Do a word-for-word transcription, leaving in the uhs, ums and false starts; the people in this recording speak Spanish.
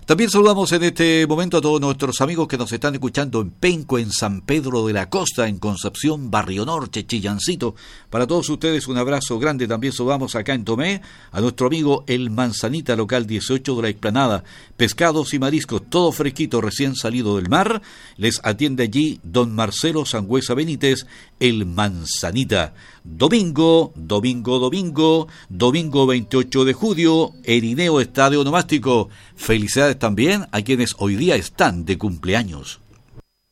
También saludamos en este momento a todos nuestros amigos que nos están escuchando en Penco, en San Pedro de la Costa, en Concepción, Barrio Norte, Chillancito. Para todos ustedes un abrazo grande. También saludamos acá en Tomé a nuestro amigo El Manzanita, local dieciocho de la Explanada. Pescados y mariscos, todo fresquito, recién salido del mar. Les atiende allí don Marcelo Sangüesa Benítez, El Manzanita. Domingo, domingo, domingo, domingo veintiocho de julio, Erineo Estadio Onomástico. Felicidades también a quienes hoy día están de cumpleaños.